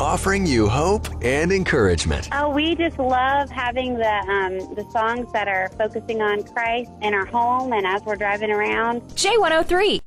offering you hope and encouragement. Oh, we just love having the songs that are focusing on Christ in our home and as we're driving around. J103,